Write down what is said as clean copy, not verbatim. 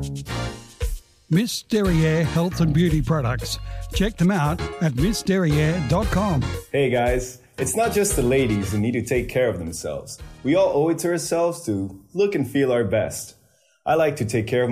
Miss Derriere Health and Beauty Products. Check them out at missderriere.com. Hey guys, it's not just the ladies who need to take care of themselves. We all owe it to ourselves to look and feel our best. I like to take care of